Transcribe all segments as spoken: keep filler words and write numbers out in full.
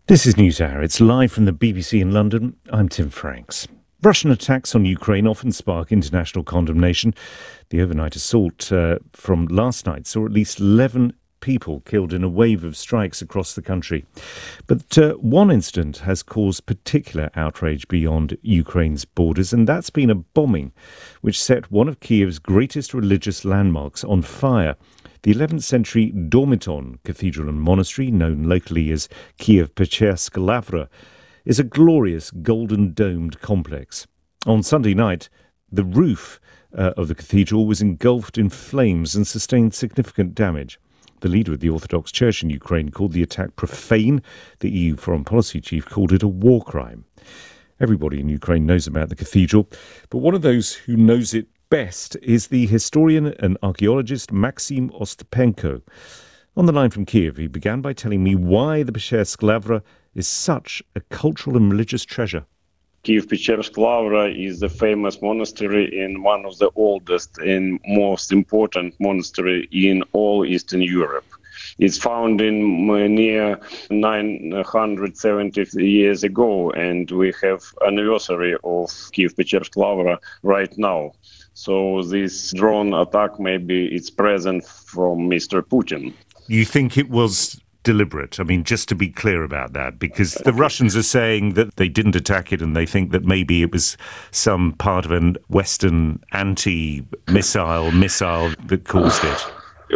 This is NewsHour. It's live from the B B C in London. I'm Tim Franks. Russian attacks on Ukraine often spark international condemnation. The overnight assault uh, from last night saw at least eleven people killed in a wave of strikes across the country. But uh, one incident has caused particular outrage beyond Ukraine's borders, and that's been a bombing which set one of Kiev's greatest religious landmarks on fire. The eleventh century Dormiton Cathedral and Monastery, known locally as Kiev-Pechersk Lavra, is a glorious golden-domed complex. On Sunday night, the roof uh, of the cathedral was engulfed in flames and sustained significant damage. The leader of the Orthodox Church in Ukraine called the attack profane. The E U Foreign Policy Chief called it a war crime. Everybody in Ukraine knows about the cathedral, but one of those who knows it best is the historian and archaeologist Maxim Ostapenko. On the line from Kiev, he began by telling me why the Pechersk Lavra is such a cultural and religious treasure. Kiev-Pechersk Lavra is the famous monastery and one of the oldest and most important monastery in all Eastern Europe. It's found in near nine hundred seventy years ago, and we have anniversary of Kiev-Pechersk Lavra right now. So this drone attack, maybe it's present from Mister Putin. You think it was deliberate? I mean, just to be clear about that, because the Russians are saying that they didn't attack it and they think that maybe it was some part of an Western anti-missile missile that caused it.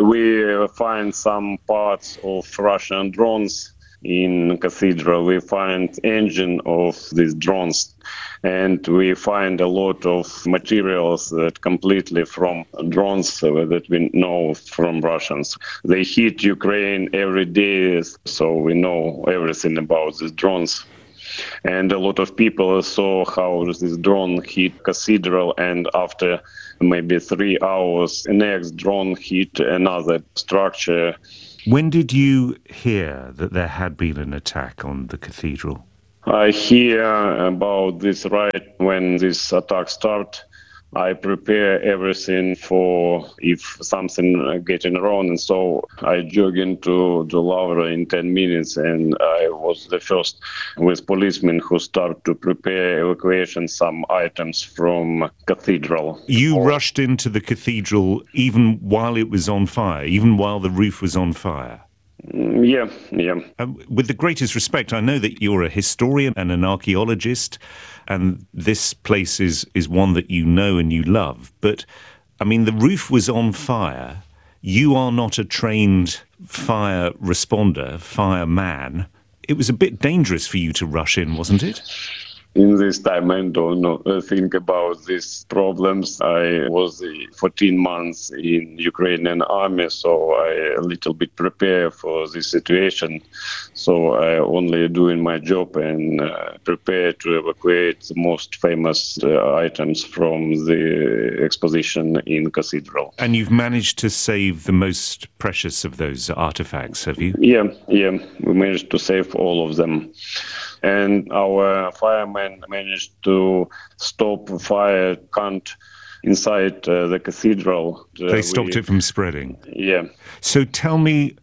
We find some parts of Russian drones in cathedral. We find engine of these drones, and we find a lot of materials that completely from drones that we know from Russians. They hit Ukraine every day, so we know everything about these drones. And a lot of people saw how this drone hit cathedral, and after maybe three hours, the next drone hit another structure. When did you hear that there had been an attack on the cathedral? I hear about this right when this attack started. I prepare everything for if something getting wrong, and so I jog into the Lavra in ten minutes, and I was the first with policemen who start to prepare evacuation some items from cathedral. You or- rushed into the cathedral even while it was on fire, even while the roof was on fire? Yeah, yeah. Um, with the greatest respect, I know that you're a historian and an archaeologist, and this place is, is one that you know and you love. But, I mean, the roof was on fire. You are not a trained fire responder, fireman. It was a bit dangerous for you to rush in, wasn't it? In this time, I don't know, think about these problems. I was fourteen months in Ukrainian army, so I a little bit prepare for this situation. So I only doing my job and uh, prepare to evacuate the most famous uh, items from the exposition in cathedral. And you've managed to save the most precious of those artifacts, have you? Yeah, yeah, we managed to save all of them. And our firemen managed to stop fire count inside uh, the cathedral. Uh, they stopped we, it from spreading? Yeah. So tell me,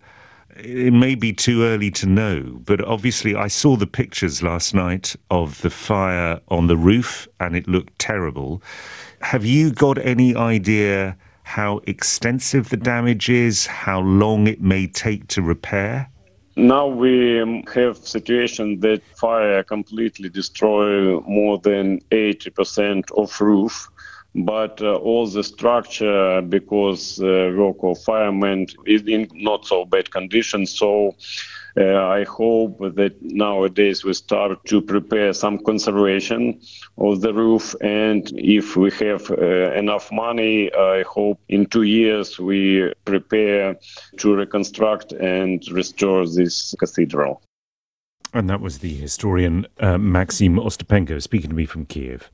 it may be too early to know, but obviously I saw the pictures last night of the fire on the roof, and it looked terrible. Have you got any idea how extensive the damage is, how long it may take to repair? Now we have situation that fire completely destroy more than eighty percent of roof, but uh, all the structure, because uh, work of firemen is in not so bad condition. So uh, I hope that nowadays we start to prepare some conservation of the roof, and if we have uh, enough money, I hope in two years we prepare to reconstruct and restore this cathedral. And that was the historian uh, Maxim Ostapenko speaking to me from Kiev.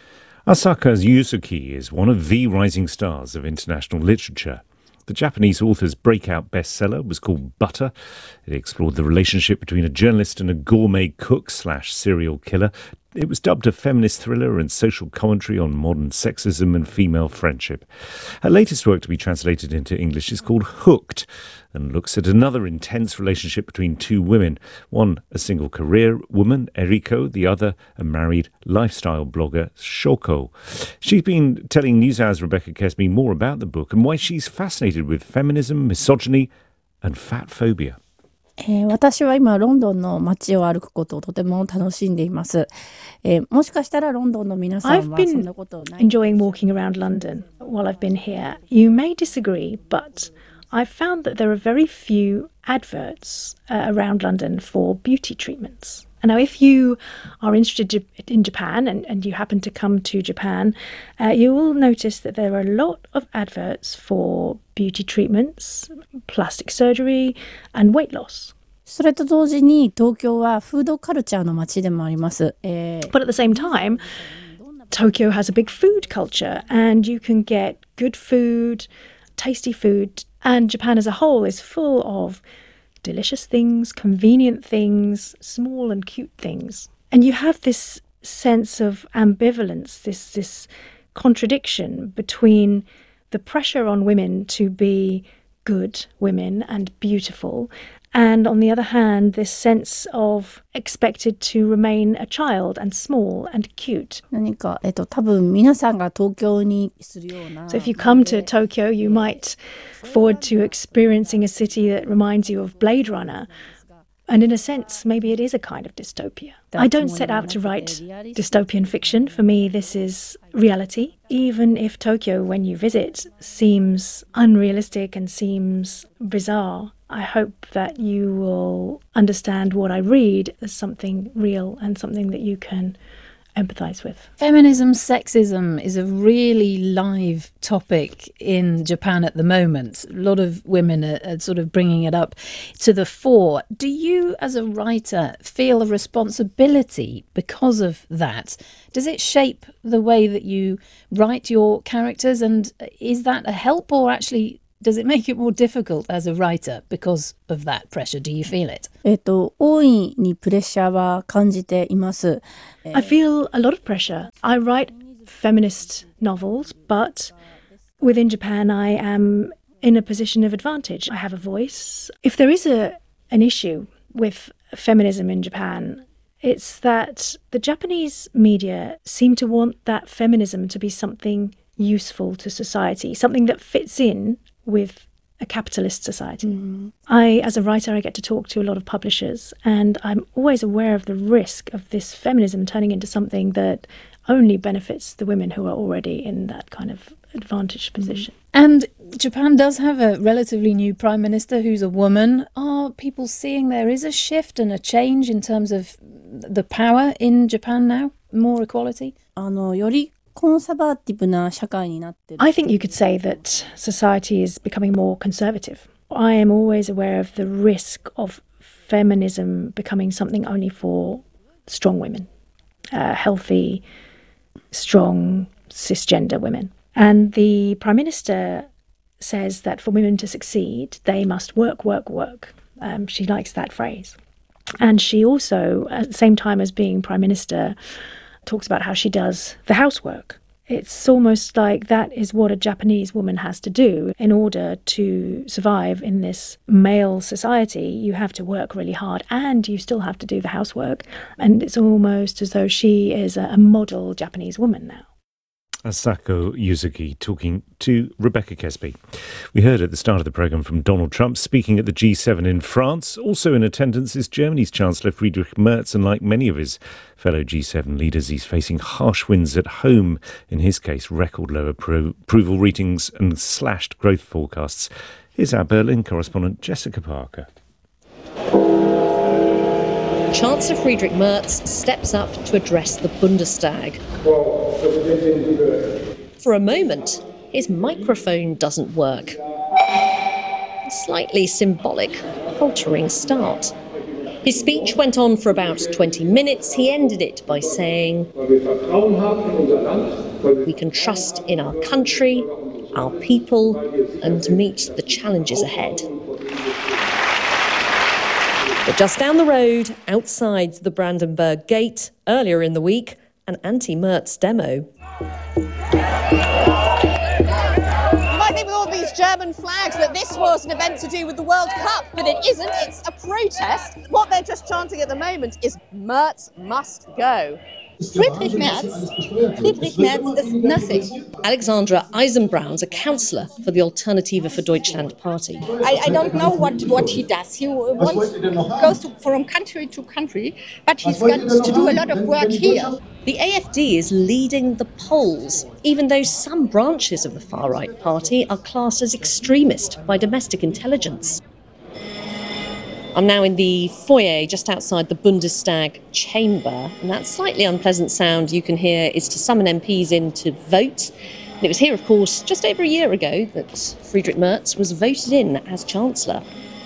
Asaka Yuzuki is one of the rising stars of international literature. The Japanese author's breakout bestseller was called Butter. It explored the relationship between a journalist and a gourmet cook slash serial killer. It was dubbed a feminist thriller and social commentary on modern sexism and female friendship. Her latest work to be translated into English is called Hooked and looks at another intense relationship between two women, one a single career woman, Eriko, the other a married lifestyle blogger, Shoko. She's been telling NewsHour's Rebecca Kesby more about the book and why she's fascinated with feminism, misogyny and fat phobia. えー、私は今ロンドンの街を歩くことをとても楽しんでいます。えー、もしかしたらロンドンの皆さんはそんなことない。 I've been enjoying walking around London while I've been here. You may disagree, but I've found that there are very few adverts uh, around London for beauty treatments. And now, if you are interested in Japan and, and you happen to come to Japan, uh, you will notice that there are a lot of adverts for beauty treatments, plastic surgery, and weight loss. それと同時に東京はフードカルチャーの街でもあります。えー、 But at the same time, Tokyo has a big food culture and you can get good food, tasty food, and Japan as a whole is full of delicious things, convenient things, small and cute things. And you have this sense of ambivalence, this this contradiction between the pressure on women to be good women and beautiful, and on the other hand, this sense of expected to remain a child and small and cute. 何か、えっと、多分皆さんが東京にするような。 So if you come to Tokyo, you might look forward to experiencing a city that reminds you of Blade Runner. And in a sense, maybe it is a kind of dystopia. I don't set out to write dystopian fiction. For me, this is reality. Even if Tokyo, when you visit, seems unrealistic and seems bizarre, I hope that you will understand what I read as something real and something that you can empathize with. Feminism, sexism is a really live topic in Japan at the moment. A lot of women are, are sort of bringing it up to the fore. Do you, as a writer, feel a responsibility because of that? Does it shape the way that you write your characters? And is that a help, or actually does it make it more difficult as a writer because of that pressure? Do you feel it? えっと、大いにプレッシャーは感じています。 I feel a lot of pressure. I write feminist novels, but within Japan I am in a position of advantage. I have a voice. If there is a an issue with feminism in Japan, it's that the Japanese media seem to want that feminism to be something useful to society, something that fits in with a capitalist society. Mm. I, as a writer, I get to talk to a lot of publishers, and I'm always aware of the risk of this feminism turning into something that only benefits the women who are already in that kind of advantaged position. And Japan does have a relatively new prime minister who's a woman. Are people seeing there is a shift and a change in terms of the power in Japan now? More equality? あの、よりコンサバティブな社会になってる。 I think you could say that society is becoming more conservative. I am always aware of the risk of feminism becoming something only for strong women, uh, healthy, strong, cisgender women. And the Prime Minister says that for women to succeed, they must work, work, work. Um, she likes that phrase. And she also, at the same time as being Prime Minister, talks about how she does the housework. It's almost like that is what a Japanese woman has to do in order to survive in this male society. You have to work really hard and you still have to do the housework. And it's almost as though she is a, a model Japanese woman now. Asako Yuzuki talking to Rebecca Kesby. We heard at the start of the programme from Donald Trump speaking at the G seven in France. Also in attendance is Germany's Chancellor Friedrich Merz, and like many of his fellow G seven leaders, he's facing harsh winds at home. In his case, record low appro- approval ratings and slashed growth forecasts. Here's our Berlin correspondent Jessica Parker. Chancellor Friedrich Merz steps up to address the Bundestag. For a moment, his microphone doesn't work. A slightly symbolic, faltering start. His speech went on for about twenty minutes. He ended it by saying, "We can trust in our country, our people, and meet the challenges ahead." But just down the road, outside the Brandenburg Gate, earlier in the week, an anti-Merz demo. With all these German flags that this was an event to do with the World Cup, but it isn't. It's a protest. What they're just chanting at the moment is Merz must go. Friedrich Merz, Friedrich Merz is nothing. Alexandra Eisenbraun's a councillor for the Alternative for Deutschland party. I, I don't know what, what he does. He wants, goes to, from country to country, but he's got to do a lot of work here. The A F D is leading the polls, even though some branches of the far-right party are classed as extremist by domestic intelligence. I'm now in the foyer just outside the Bundestag chamber, and that slightly unpleasant sound you can hear is to summon M Ps in to vote. And it was here, of course, just over a year ago that Friedrich Merz was voted in as Chancellor.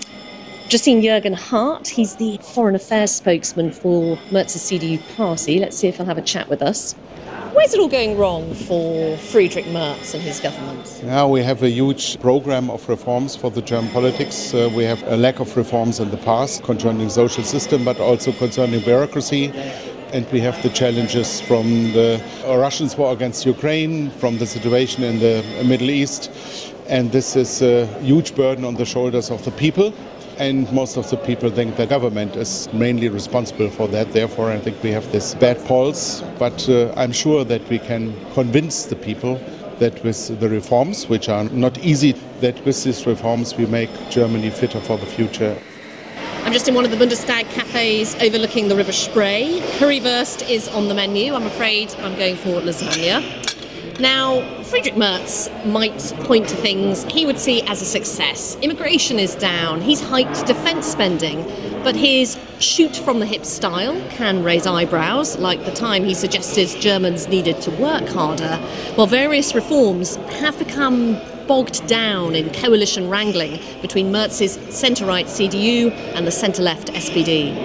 Just seen Jürgen Hart. He's the foreign affairs spokesman for Merz's C D U party. Let's see if he'll have a chat with us. Where's it all going wrong for Friedrich Merz and his government? Now we have a huge program of reforms for the German politics. Uh, we have a lack of reforms in the past concerning social system, but also concerning bureaucracy. And we have the challenges from the Russians' war against Ukraine, from the situation in the Middle East. And this is a huge burden on the shoulders of the people. And most of the people think the government is mainly responsible for that. Therefore, I think we have this bad pulse. But uh, I'm sure that we can convince the people that with the reforms, which are not easy, that with these reforms we make Germany fitter for the future. I'm just in one of the Bundestag cafes overlooking the River Spree. Currywurst is on the menu. I'm afraid I'm going for lasagna. Now, Friedrich Merz might point to things he would see as a success. Immigration is down, he's hiked defence spending, but his shoot-from-the-hip style can raise eyebrows, like the time he suggested Germans needed to work harder, while various reforms have become bogged down in coalition wrangling between Merz's centre-right C D U and the centre-left S P D.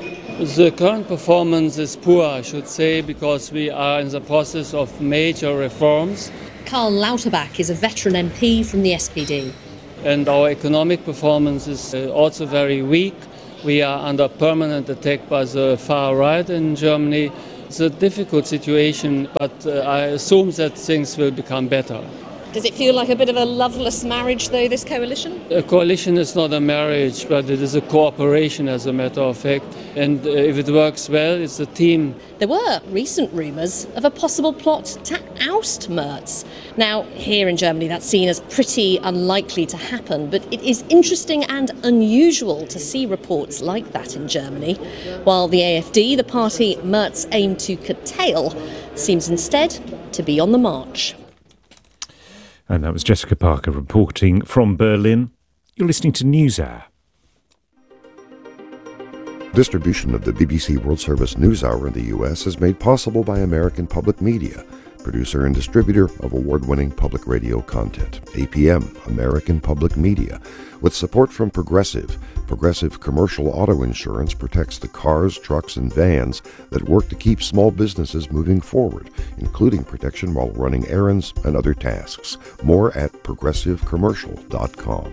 The current performance is poor, I should say, because we are in the process of major reforms. Karl Lauterbach is a veteran M P from the S P D. And our economic performance is also very weak. We are under permanent attack by the far right in Germany. It's a difficult situation, but uh, I assume that things will become better. Does it feel like a bit of a loveless marriage, though, this coalition? A coalition is not a marriage, but it is a cooperation, as a matter of fact. And uh, if it works well, it's a team. There were recent rumours of a possible plot to oust Merz. Now, here in Germany, that's seen as pretty unlikely to happen, but it is interesting and unusual to see reports like that in Germany, while the A F D, the party Merz aimed to curtail, seems instead to be on the march. And that was Jessica Parker reporting from Berlin. You're listening to NewsHour. Distribution of the B B C World Service NewsHour in the U S is made possible by American Public Media, producer and distributor of award-winning public radio content. A P M, American Public Media, with support from Progressive. Progressive Commercial Auto Insurance protects the cars, trucks, and vans that work to keep small businesses moving forward, including protection while running errands and other tasks. More at progressive commercial dot com.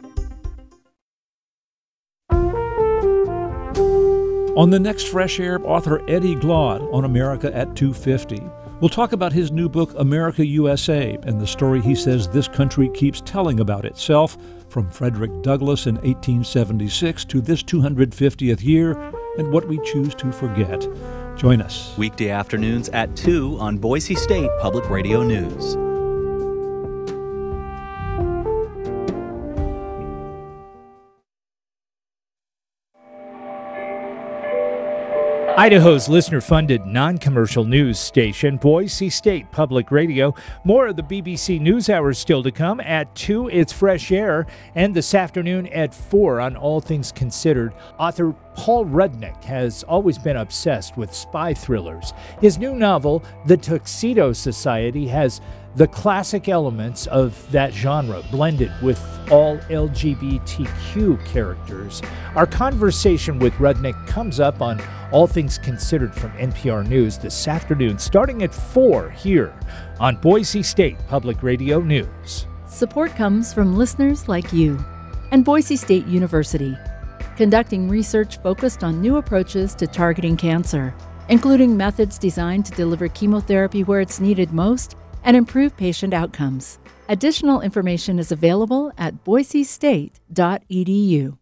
On the next Fresh Air, author Eddie Glaude on America at two fifty. We'll talk about his new book, America U S A, and the story he says this country keeps telling about itself, from Frederick Douglass in eighteen seventy-six to this two hundred fiftieth year, and what we choose to forget. Join us. Weekday afternoons at two on Boise State Public Radio News. Idaho's listener-funded non-commercial news station, Boise State Public Radio. More of the B B C NewsHour still to come. At two, it's Fresh Air. And this afternoon at four on All Things Considered, author Paul Rudnick has always been obsessed with spy thrillers. His new novel, The Tuxedo Society, has the classic elements of that genre blended with all L G B T Q characters. Our conversation with Rudnick comes up on All Things Considered from N P R News this afternoon, starting at four here on Boise State Public Radio News. Support comes from listeners like you and Boise State University. conducting research focused on new approaches to targeting cancer, including methods designed to deliver chemotherapy where it's needed most and improve patient outcomes. Additional information is available at boise state dot e d u.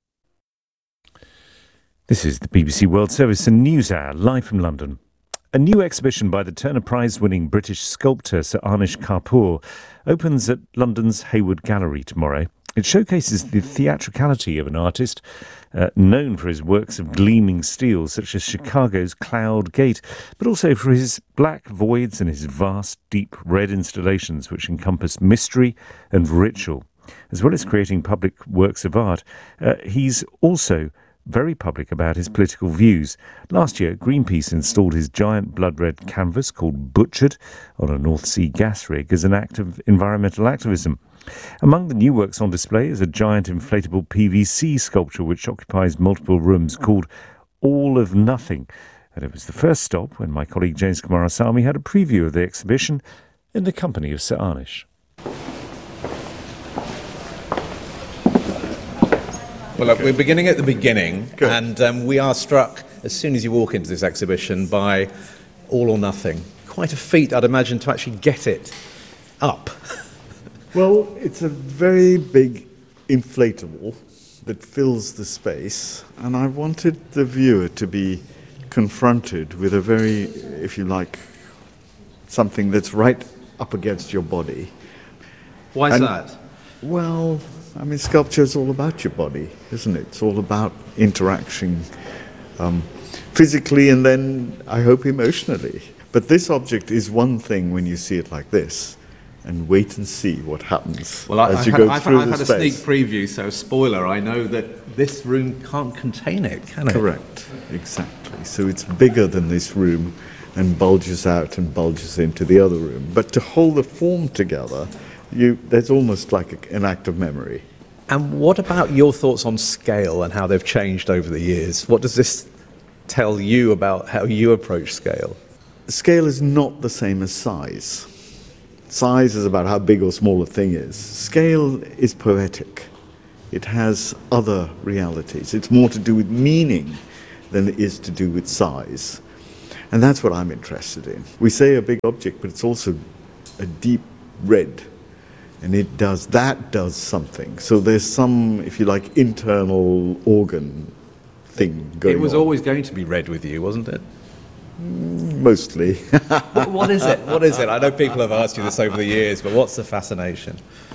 This is the B B C World Service and News Hour, live from London. A new exhibition by the Turner Prize-winning British sculptor Sir Anish Kapoor opens at London's Hayward Gallery tomorrow. It showcases the theatricality of an artist uh, known for his works of gleaming steel, such as Chicago's Cloud Gate, but also for his black voids and his vast, deep red installations, which encompass mystery and ritual. As well as creating public works of art, uh, he's also very public about his political views. Last year, Greenpeace installed his giant blood-red canvas called Butchered on a North Sea gas rig as an act of environmental activism. Among the new works on display is a giant inflatable P V C sculpture which occupies multiple rooms called All of Nothing. And it was the first stop when my colleague James Kumarasamy had a preview of the exhibition in the company of Sir Anish. Well, look, we're beginning at the beginning, Good. and um, we are struck, as soon as you walk into this exhibition, by All or Nothing. Quite a feat, I'd imagine, to actually get it up. Well, it's a very big inflatable that fills the space, and I wanted the viewer to be confronted with a very, if you like, something that's right up against your body. Why is and, that? Well, I mean, sculpture is all about your body, isn't it? It's all about interaction um, physically and then, I hope, emotionally. But this object is one thing when you see it like this, and wait and see what happens well, I, as I've you had, go I've, through I've the had space. a sneak preview, so spoiler, I know that this room can't contain it, can it? Correct, exactly. So it's bigger than this room and bulges out and bulges into the other room. But to hold the form together, you there's almost like a, an act of memory. And what about your thoughts on scale and how they've changed over the years? What does this tell you about how you approach scale? Scale is not the same as size. Size is about how big or small a thing is. Scale is poetic. It has other realities. It's more to do with meaning than it is to do with size. And that's what I'm interested in. We say a big object, but it's also a deep red. And it does, that does something. So there's some, if you like, internal organ thing going on. It was on. always going to be red with you, wasn't it? Mostly. What is it? What is it? I know people have asked you this over the years, but what's the fascination?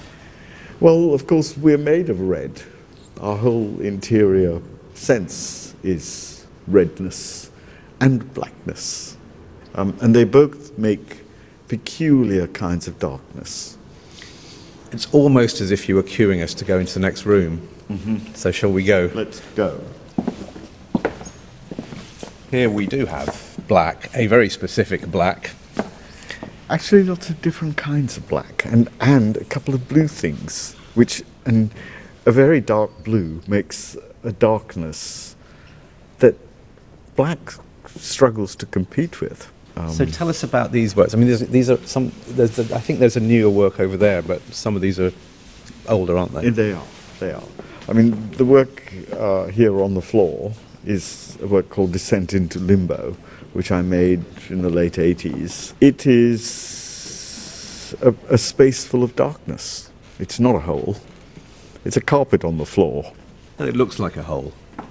Well, of course, we're made of red. Our whole interior sense is redness and blackness. Um, and they both make peculiar kinds of darkness. It's almost as if you were cueing us to go into the next room. Mm-hmm. So shall we go? Let's go. Here we do have black, a very specific black. Actually, lots of different kinds of black, and, and a couple of blue things, which, and a very dark blue makes a darkness that black struggles to compete with. Um, so tell us about these works. I mean, these are some. There's a, I think there's a newer work over there, but some of these are older, aren't they? They are. They are. I mean, the work uh, here on the floor is a work called Descent into Limbo, which I made in the late eighties. It is a, a space full of darkness. It's not a hole. It's a carpet on the floor. And it looks like a hole.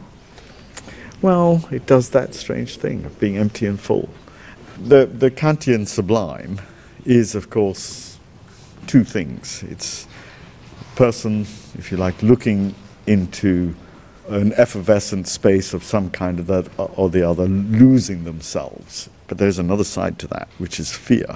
Well, it does that strange thing of being empty and full. The, the Kantian sublime is, of course, two things. It's a person, if you like, looking into an effervescent space of some kind of that or the other, losing themselves. But there's another side to that, which is fear.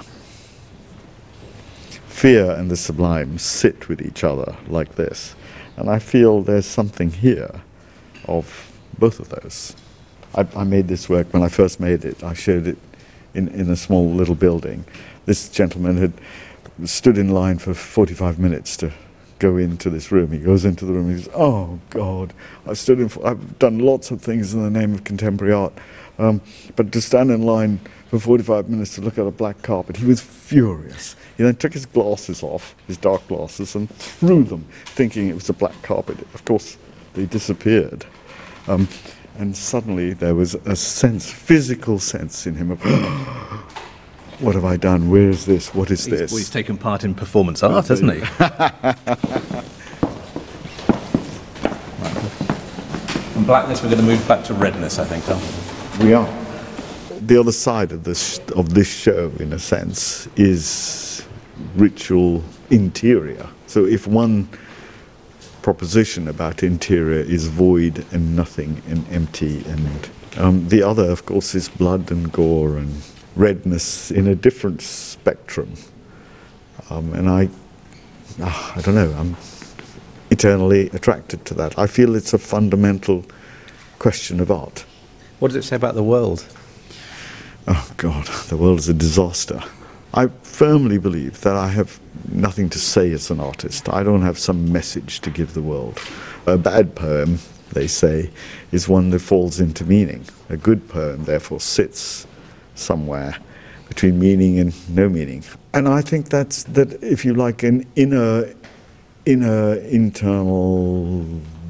Fear and the sublime sit with each other like this. And I feel there's something here of both of those. I, I made this work when I first made it. I showed it in, in a small little building. This gentleman had stood in line for forty-five minutes to go into this room. He goes into the room and he says, "Oh God, I've stood in. For, I've done lots of things in the name of contemporary art, um, but to stand in line for forty-five minutes to look at a black carpet." He was furious. He then took his glasses off, his dark glasses, and threw them, thinking it was a black carpet. Of course, they disappeared. Um, and suddenly there was a sense, physical sense in him of, what have I done? Where is this? What is he's, this? Well, he's taken part in performance art, hasn't he? From blackness, we're going to move back to redness, I think, aren't we? We are. The other side of this of this show, in a sense, is ritual interior. So if one proposition about interior is void and nothing and empty, and um, the other, of course, is blood and gore and redness in a different spectrum. Um, and I, oh, I don't know, I'm eternally attracted to that. I feel it's a fundamental question of art. What does it say about the world? Oh God, the world is a disaster. I firmly believe that I have nothing to say as an artist. I don't have some message to give the world. A bad poem, they say, is one that falls into meaning. A good poem, therefore, sits somewhere between meaning and no meaning. And I think that's, that if you like, an inner, inner internal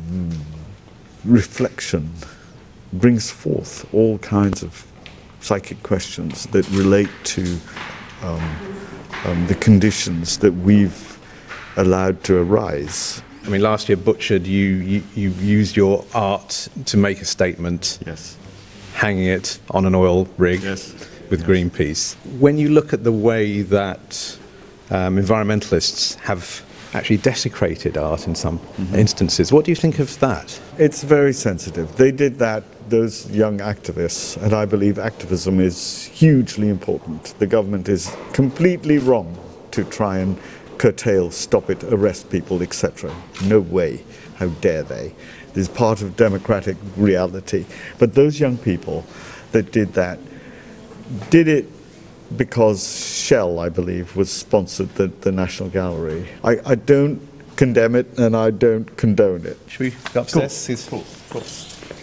reflection brings forth all kinds of psychic questions that relate to um, um, the conditions that we've allowed to arise. I mean, last year, Butchered, you, you, you used your art to make a statement. Yes. Hanging it on an oil rig yes. with yes. Greenpeace. When you look at the way that um, environmentalists have actually desecrated art in some mm-hmm. instances, what do you think of that? It's very sensitive. They did that, those young activists, and I believe activism is hugely important. The government is completely wrong to try and curtail, stop it, arrest people, et cetera. No way. How dare they? This is part of democratic reality. But those young people that did that did it because Shell, I believe, was sponsored the, the National Gallery. I, I don't condemn it and I don't condone it. Should we go upstairs? Cool. Cool. Cool.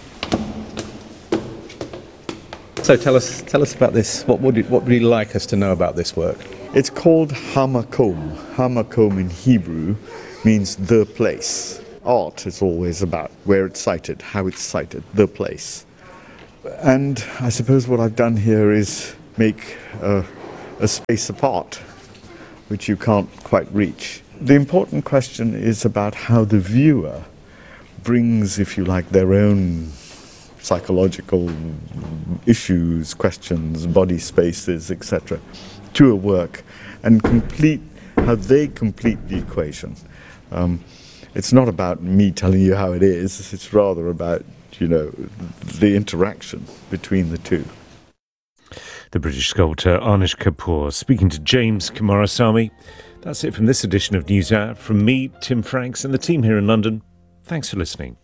So tell us, tell us about this. What would you, what would you like us to know about this work? It's called Hamakom. Hamakom in Hebrew means the place. Art is always about where it's sited, how it's sited, the place. And I suppose what I've done here is make a, a space apart, which you can't quite reach. The important question is about how the viewer brings, if you like, their own psychological issues, questions, body spaces, et cetera, to a work, and complete how they complete the equation. Um, it's not about me telling you how it is, it's rather about, you know, the interaction between the two. The British sculptor Anish Kapoor speaking to James Kumarasamy. That's it from this edition of NewsHour. From me, Tim Franks, and the team here in London. Thanks for listening.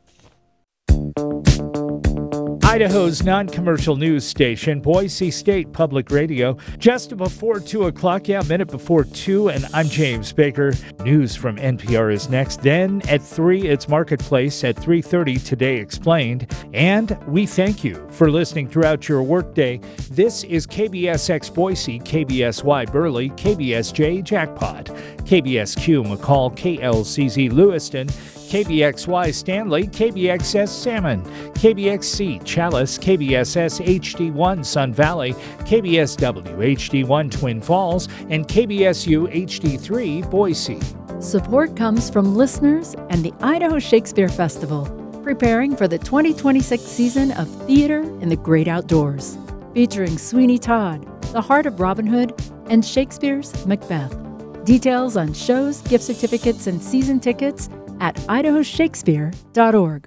Idaho's non-commercial news station, Boise State Public Radio. Just before two o'clock, yeah, a minute before two, and I'm James Baker. News from N P R is next. Then at three, it's Marketplace. At three thirty, Today Explained. And we thank you for listening throughout your workday. This is K B S X Boise, K B S Y Burley, K B S J Jackpot, K B S Q McCall, K L C Z Lewiston, K B X Y Stanley, K B X S Salmon, K B X C Chalice, K B S S H D one Sun Valley, K B S W H D one Twin Falls, and K B S U H D three Boise. Support comes from listeners and the Idaho Shakespeare Festival, preparing for the twenty twenty-six season of Theater in the Great Outdoors, featuring Sweeney Todd, The Heart of Robin Hood, and Shakespeare's Macbeth. Details on shows, gift certificates, and season tickets at idaho shakespeare dot org.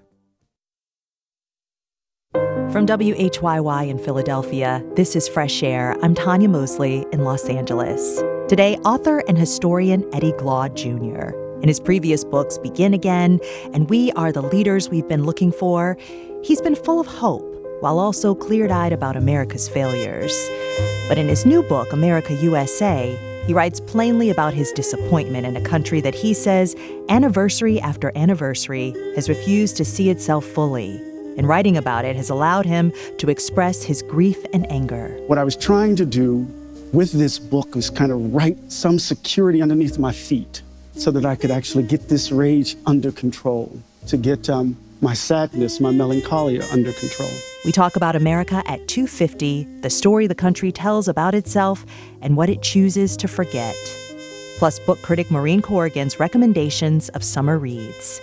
From W H Y Y in Philadelphia, this is Fresh Air. I'm Tanya Mosley in Los Angeles. Today, author and historian Eddie Glaude Junior In his previous books, Begin Again and We Are the Leaders We've Been Looking For, he's been full of hope while also clear-eyed about America's failures. But in his new book, America U S A, he writes plainly about his disappointment in a country that he says, anniversary after anniversary, has refused to see itself fully. And writing about it has allowed him to express his grief and anger. What I was trying to do with this book was kind of write some security underneath my feet so that I could actually get this rage under control, to get um, my sadness, my melancholia under control. We talk about America at two fifty, the story the country tells about itself, and what it chooses to forget. Plus book critic Maureen Corrigan's recommendations of summer reads.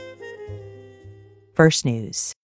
First News.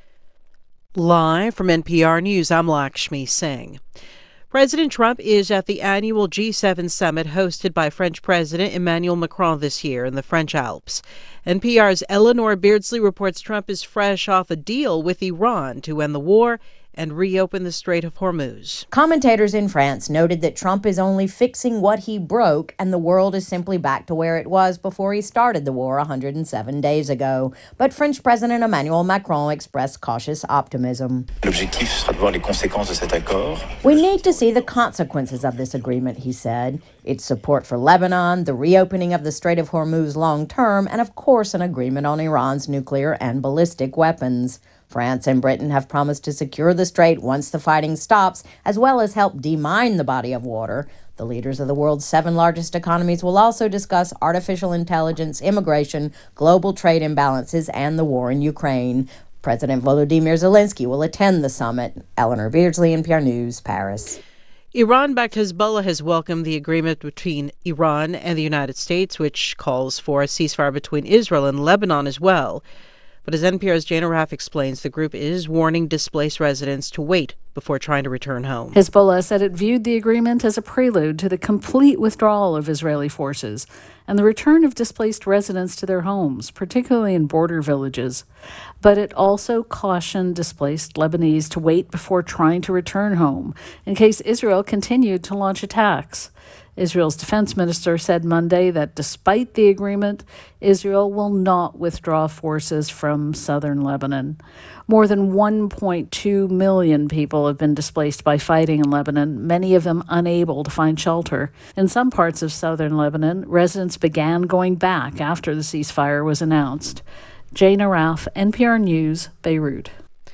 Live from N P R News, I'm Lakshmi Singh. President Trump is at the annual G seven summit hosted by French President Emmanuel Macron this year in the French Alps. N P R's Eleanor Beardsley reports Trump is fresh off a deal with Iran to end the war and reopen the Strait of Hormuz. Commentators in France noted that Trump is only fixing what he broke, and the world is simply back to where it was before he started the war one hundred seven days ago. But French President Emmanuel Macron expressed cautious optimism. L'objectif sera de voir les conséquences de cet accord. We need to see the consequences of this agreement, he said. Its support for Lebanon, the reopening of the Strait of Hormuz long term, and of course an agreement on Iran's nuclear and ballistic weapons. France and Britain have promised to secure the strait once the fighting stops, as well as help demine the body of water. The leaders of the world's seven largest economies will also discuss artificial intelligence, immigration, global trade imbalances, and the war in Ukraine. President Volodymyr Zelensky will attend the summit. Eleanor Beardsley, N P R News, Paris. Iran-backed Hezbollah has welcomed the agreement between Iran and the United States, which calls for a ceasefire between Israel and Lebanon as well. But as N P R's Jana Raff explains, the group is warning displaced residents to wait before trying to return home. Hezbollah said it viewed the agreement as a prelude to the complete withdrawal of Israeli forces and the return of displaced residents to their homes, particularly in border villages. But it also cautioned displaced Lebanese to wait before trying to return home in case Israel continued to launch attacks. Israel's defense minister said Monday that despite the agreement, Israel will not withdraw forces from southern Lebanon. More than one point two million people have been displaced by fighting in Lebanon, many of them unable to find shelter. In some parts of southern Lebanon, residents began going back after the ceasefire was announced. Jana Raff, N P R News, Beirut.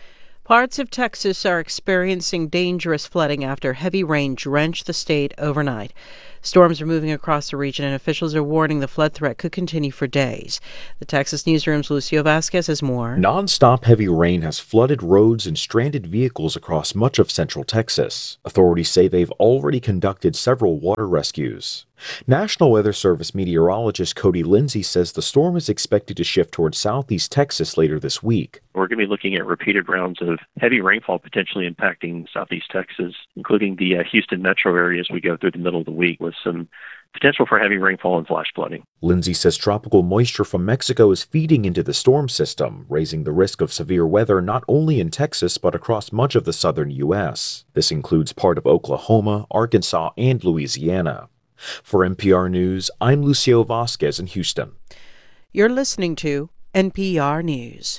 Parts of Texas are experiencing dangerous flooding after heavy rain drenched the state overnight. Storms are moving across the region, and officials are warning the flood threat could continue for days. The Texas Newsroom's Lucio Vasquez has more. Non-stop heavy rain has flooded roads and stranded vehicles across much of central Texas. Authorities say they've already conducted several water rescues. National Weather Service meteorologist Cody Lindsay says the storm is expected to shift towards southeast Texas later this week. We're going to be looking at repeated rounds of heavy rainfall potentially impacting southeast Texas, including the uh, Houston metro area as we go through the middle of the week, with some potential for heavy rainfall and flash flooding. Lindsay says tropical moisture from Mexico is feeding into the storm system, raising the risk of severe weather not only in Texas but across much of the southern U S. This includes part of Oklahoma, Arkansas, and Louisiana. For N P R News, I'm Lucio Vasquez in Houston. You're listening to N P R News.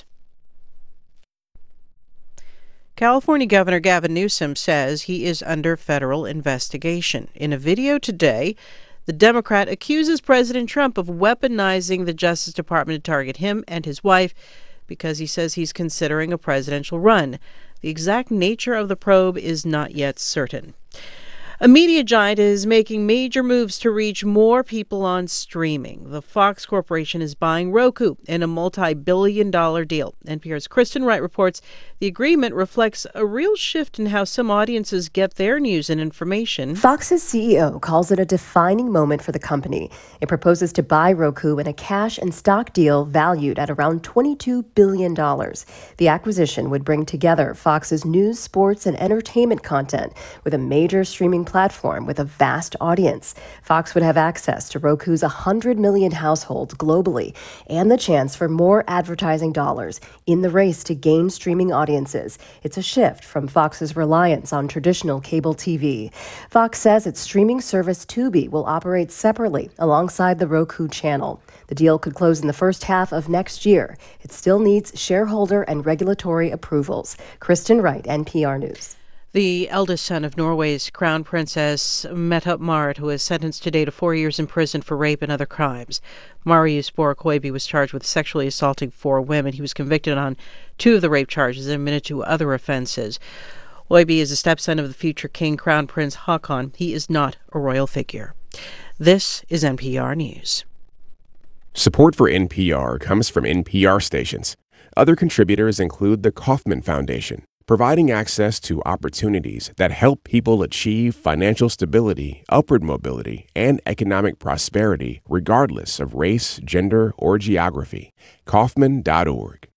California Governor Gavin Newsom says he is under federal investigation. In a video today, the Democrat accuses President Trump of weaponizing the Justice Department to target him and his wife because he says he's considering a presidential run. The exact nature of the probe is not yet certain. A media giant is making major moves to reach more people on streaming. The Fox Corporation is buying Roku in a multi-billion dollar deal. N P R's Kristen Wright reports the agreement reflects a real shift in how some audiences get their news and information. Fox's C E O calls it a defining moment for the company. It proposes to buy Roku in a cash and stock deal valued at around twenty-two billion dollars. The acquisition would bring together Fox's news, sports, and entertainment content with a major streaming platform with a vast audience. Fox would have access to Roku's one hundred million households globally and the chance for more advertising dollars in the race to gain streaming audiences. It's a shift from Fox's reliance on traditional cable T V. Fox says its streaming service Tubi will operate separately alongside the Roku channel. The deal could close in the first half of next year. It still needs shareholder and regulatory approvals. Kristen Wright, N P R News. The eldest son of Norway's Crown Princess Mette Marit, who is sentenced today to four years in prison for rape and other crimes. Marius Borg Høiby was charged with sexually assaulting four women. He was convicted on two of the rape charges and admitted to other offenses. Høiby is a stepson of the future King Crown Prince Haakon. He is not a royal figure. This is N P R News. Support for N P R comes from N P R stations. Other contributors include the Kauffman Foundation, providing access to opportunities that help people achieve financial stability, upward mobility, and economic prosperity regardless of race, gender, or geography. Kauffman dot org.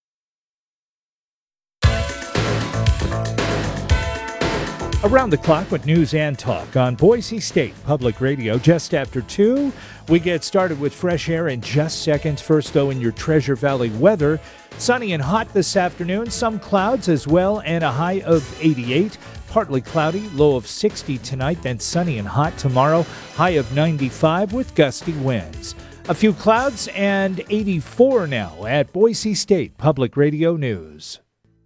Around the clock with news and talk on Boise State Public Radio just after two. We get started with fresh air in just seconds. First, though, in your Treasure Valley weather. Sunny and hot this afternoon. Some clouds as well, and a high of eighty-eight. Partly cloudy, low of sixty tonight, then sunny and hot tomorrow. High of ninety-five with gusty winds. A few clouds and eighty-four now at Boise State Public Radio News.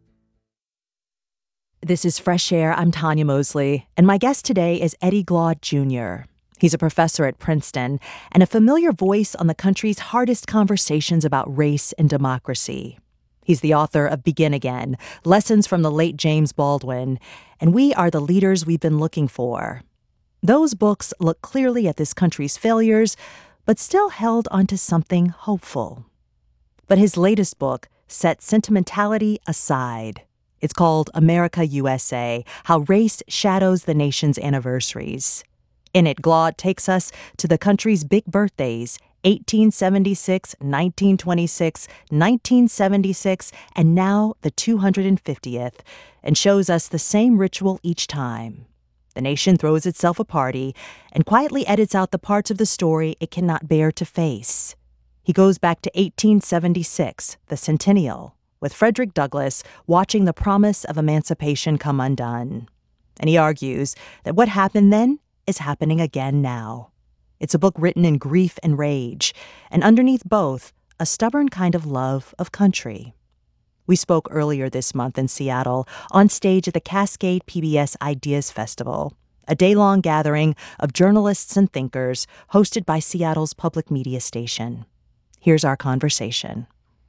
This is Fresh Air. I'm Tanya Mosley, and my guest today is Eddie Glaude Junior He's a professor at Princeton and a familiar voice on the country's hardest conversations about race and democracy. He's the author of Begin Again, Lessons from the Late James Baldwin, and We Are the Leaders We've Been Looking For. Those books look clearly at this country's failures, but still held onto something hopeful. But his latest book sets sentimentality aside. It's called America U S A, How Race Shadows the Nation's Anniversaries. In it, Glaude takes us to the country's big birthdays, eighteen seventy-six, nineteen twenty-six, nineteen seventy-six, and now the two hundred fiftieth, and shows us the same ritual each time. The nation throws itself a party and quietly edits out the parts of the story it cannot bear to face. He goes back to eighteen seventy-six, the centennial, with Frederick Douglass watching the promise of emancipation come undone. And he argues that what happened then is happening again now. It's a book written in grief and rage, and underneath both, a stubborn kind of love of country. We spoke earlier this month in Seattle on stage at the Cascade P B S Ideas Festival, a day-long gathering of journalists and thinkers hosted by Seattle's public media station. Here's our conversation.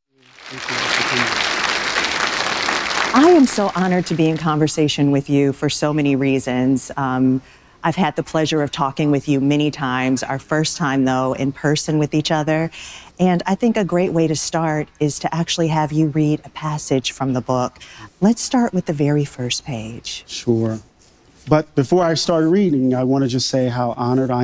I am so honored to be in conversation with you for so many reasons. Um, I've had the pleasure of talking with you many times, our first time, though, in person with each other. And I think a great way to start is to actually have you read a passage from the book. Let's start with the very first page. Sure. But before I start reading, I want to just say how honored I